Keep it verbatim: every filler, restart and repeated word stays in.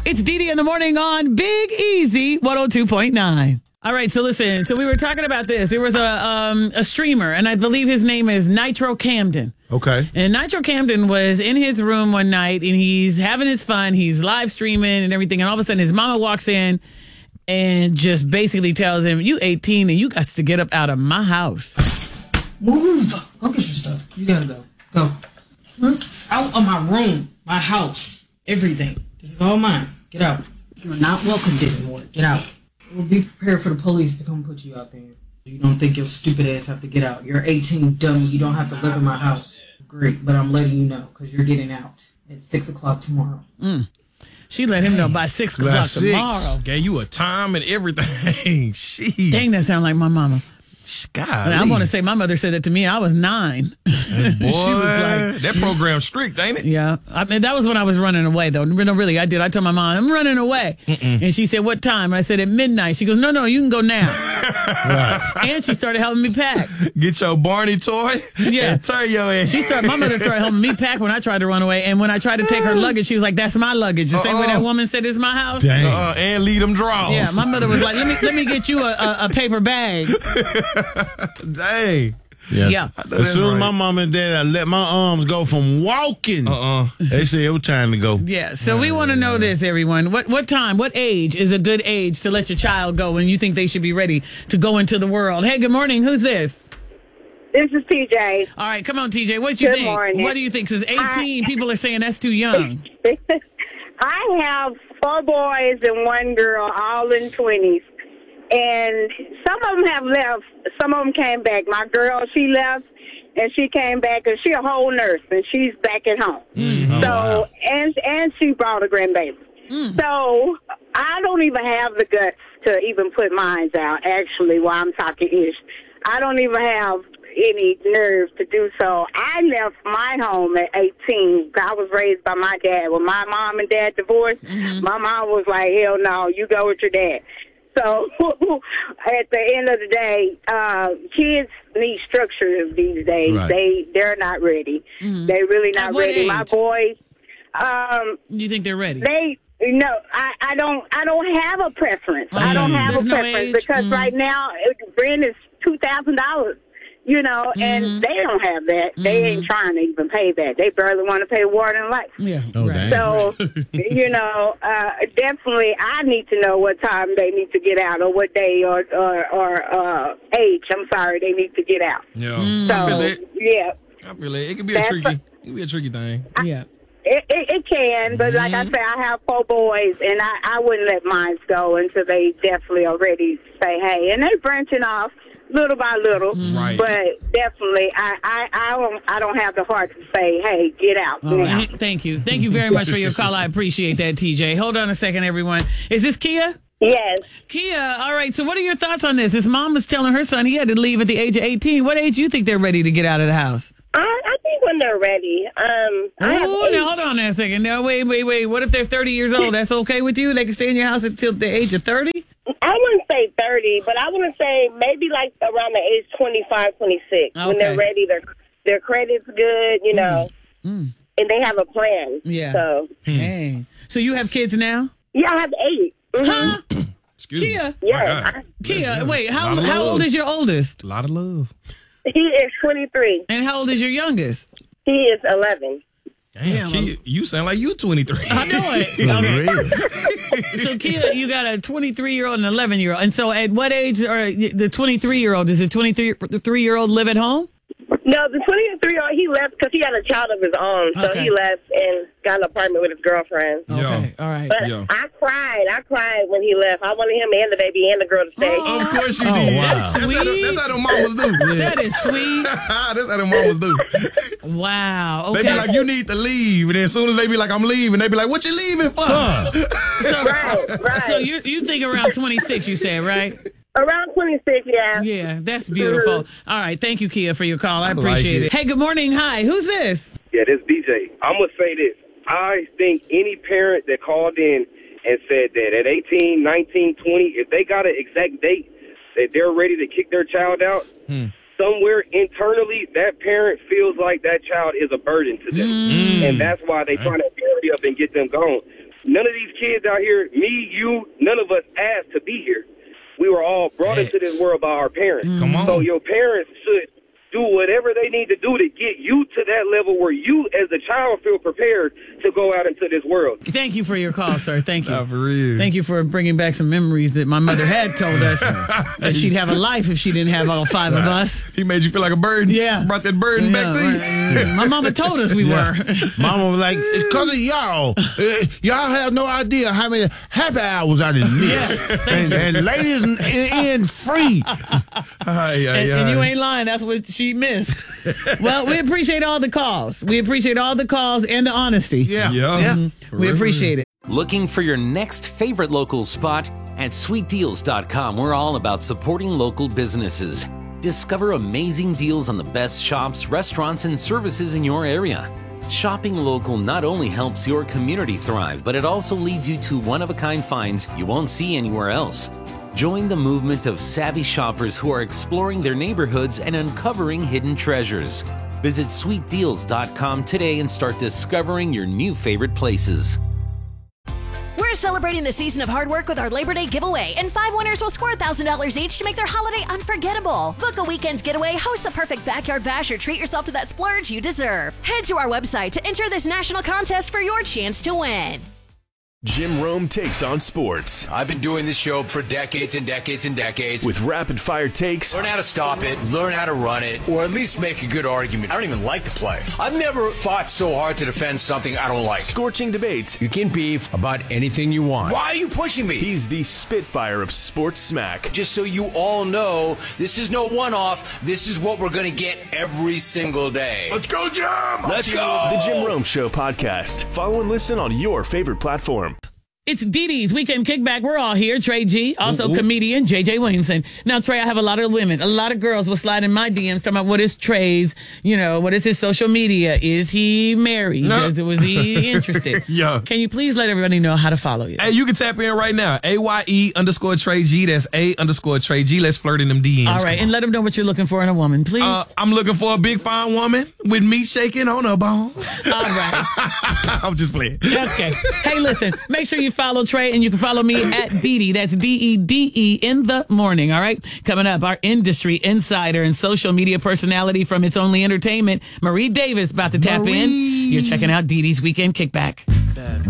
It's Dee Dee in the morning on Big Easy one oh two point nine. All right, so listen. So we were talking about this. There was a um, a streamer, and I believe his name is Nitro Camden. Okay. And Nitro Camden was in his room one night, and he's having his fun. He's live streaming and everything, and all of a sudden his mama walks in and just basically tells him, "You eighteen, and you got to get up out of my house." Move! Go get your stuff. You gotta go. Go. Out of my room, my house, everything. This is all mine. Get out. You're not welcome anymore. Get out. We'll be prepared for the police to come put you out there. You don't think your stupid ass have to get out. You're eighteen, dummy. You don't have to live in my house. Great, but I'm letting you know because you're getting out at six o'clock tomorrow. Mm. She let him know by six o'clock By six. tomorrow. Gave you a time and everything. Jeez. Dang, that sound like my mama. God. I want to say my mother said that to me. I was nine. Hey, boy, she was like, that program's strict, ain't it? Yeah. I mean, that was when I was running away, though. No, really, I did. I told my mom, I'm running away. Mm-mm. And she said, what time? And I said, at midnight. She goes, no, no, you can go now. Right. And she started helping me pack. Get your Barney toy yeah. and turn your ass. She started, my mother started helping me pack when I tried to run away. And when I tried to take her luggage, she was like, that's my luggage. The same uh-uh. way that woman said, it's my house. Dang. Uh, and leave them drawers. Yeah, my mother was like, let me let me get you a, a, a paper bag. Dang. Yes. Yeah. As soon right. as my mom and dad let my arms go from walking, uh-uh. they said it was time to go. Yeah. So we want to know this, everyone. What what time, what age is a good age to let your child go when you think they should be ready to go into the world? Hey, good morning. Who's this? This is T J. All right, come on, T J. What do you Good think? morning. What do you think? Because eighteen, I, people are saying that's too young. I have four boys and one girl, all in twenties. And some of them have left. Some of them came back. My girl, she left, and she came back, and she's a whole nurse, and she's back at home. Mm. So, Oh, wow. and and she brought a grandbaby. Mm. So, I don't even have the guts to even put mine out, actually, while I'm talking ish. I don't even have any nerve to do so. I left my home at eighteen. I was raised by my dad. When my mom and dad divorced, mm-hmm. my mom was like, hell no, you go with your dad. So at the end of the day, uh, kids need structure these days. Right. They, they're not ready. Mm-hmm. They really not ready. Age? My boys, um, you think they're ready? They, no, I, I don't, I don't have a preference. Mm-hmm. I don't have There's a no preference age? because Mm-hmm. right now rent is two thousand dollars. You know, and mm-hmm. they don't have that. They mm-hmm. ain't trying to even pay that. They barely want to pay water and light. Yeah. Oh, right. So, you know, uh, definitely I need to know what time they need to get out or what day or or, or uh, age, I'm sorry, they need to get out. Yeah. Mm. So, I feel it. yeah. I feel it. It could be That's a tricky, it could be a tricky thing. Yeah. It, it, it can, but like I Mm-hmm. say, I have four boys, and I, I wouldn't let mine go until they definitely are ready to say, hey. And they're branching off little by little, Right. but definitely I, I, I, don't, I don't have the heart to say, hey, get out. All now. right. Thank you. Thank you very much for your call. I appreciate that, T J. Hold on a second, everyone. Is this Kia? Yes. Kia, all right. So what are your thoughts on this? His mom was telling her son he had to leave at the age of eighteen. What age do you think they're ready to get out of the house? I, I think when they're ready. Um, I have Oh, eight. now hold on a second. No, wait, wait, wait. What if they're thirty years old? That's okay with you? They can stay in your house until the age of thirty? I wouldn't say thirty, but I wouldn't say maybe like around the age twenty-five, twenty-six. Okay. When they're ready, their their credit's good, you know, Mm. and they have a plan. Yeah. So, Hey. So you have kids now? yeah, I have eight. Mm-hmm. Huh? Excuse Kia? me. Yeah. My God. Kia, wait, A how lot of how love. old is your oldest? A lot of love. He is twenty-three. And how old is your youngest? He is eleven. Damn, Damn, Kia, you sound like you twenty-three. I know it. Okay. So, Kia, you got a twenty-three-year-old and an eleven-year-old. And so at what age are the twenty-three-year-old? Does the twenty-three-year-old live at home? No, the twenty-three-year-old, he left because he had a child of his own. So Okay. he left and got an apartment with his girlfriend. Okay, Yeah. all right. But Yeah. I cried. I cried when he left. I wanted him and the baby and the girl to stay. Oh. Of course you Oh, did. wow. That's, that's, how the, Sweet. that's how the mamas do. That is sweet. That's how the mamas do. Wow. They Okay. be like, you need to leave. And then as soon as they be like, I'm leaving, they be like, what you leaving for? so, Right, right. so you you think around twenty-six, you said, right? Around twenty-six, yeah. Yeah, that's beautiful. All right. Thank you, Kia, for your call. I I like appreciate it. it. Hey, good morning. Hi. Who's this? Yeah, this B J. I'm going to say this. I think any parent that called in and said that at eighteen, nineteen, twenty, if they got an exact date that they're ready to kick their child out, Hmm. somewhere internally that parent feels like that child is a burden to them. And that's why they trying to hurry up and get them gone. none of these kids out here, me, you, none of us asked to be here. We were all brought into this world by our parents. Come on. So your parents should do whatever they need to do to get you to that level where you, as a child, feel prepared to go out into this world. Thank you for your call, sir. Thank you. Nah, for real. Thank you for bringing back some memories that my mother had told us that she'd have a life if she didn't have all five of us. He made you feel like a burden. Yeah. Brought that burden back to you. Yeah, my mama told us we were. Mama was like, it's because of y'all. Uh, y'all have no idea how many happy hours I didn't miss. Yes, and, and ladies in, in free. Ay, ay, And, and you ay. ain't lying. That's what she missed. Well, we appreciate all the calls. We appreciate all the calls and the honesty. Yeah. Yeah. yeah. For We real. appreciate it. Looking for your next favorite local spot? At sweet deals dot com, we're all about supporting local businesses. Discover amazing deals on the best shops, restaurants, and services in your area. Shopping local not only helps your community thrive, but it also leads you to one-of-a-kind finds you won't see anywhere else. Join the movement of savvy shoppers who are exploring their neighborhoods and uncovering hidden treasures. Visit sweet deals dot com today and start discovering your new favorite places. We're celebrating the season of hard work with our Labor Day giveaway, and five winners will score one thousand dollars each to make their holiday unforgettable. Book a weekend getaway, host the perfect backyard bash, or treat yourself to that splurge you deserve. Head to our website to enter this national contest for your chance to win. Jim Rome takes on sports I've been doing this show for decades and decades and decades. with rapid-fire takes, Learn how to stop it, learn how to run it, or at least make a good argument. I don't even like to play. I've never fought so hard to defend something I don't like. scorching debates. You can beef about anything you want. Why are you pushing me? He's the Spitfire of sports smack. Just so you all know, this is no one-off. This is what we're going to get every single day. Let's go, Jim! Let's go! The Jim Rome Show podcast. Follow and listen on your favorite platform. It's Dee Dee's Weekend Kickback. We're all here. Trey G, also comedian J J Williamson. Now, Trey, I have a lot of women, a lot of girls will slide in my D Ms talking about what is Trey's, you know, what is his social media? Is he married? No. Does, was he interested? Yeah. Can you please let everybody know how to follow you? Hey, you can tap in right now. A Y E underscore Trey G. That's A underscore Trey G. Let's flirt in them D Ms. All right, and let them know what you're looking for in a woman, please. Uh, I'm looking for a big fine woman with meat shaking on her bones. all right. I'm just playing. Okay. Hey, listen, make sure you follow Trey, and you can follow me at Dee Dee. That's D E D E in the morning. All right. Coming up, our industry insider and social media personality from It's Only Entertainment, Marie Davis, about to tap Marie. in. You're checking out Dee Dee's Weekend Kickback.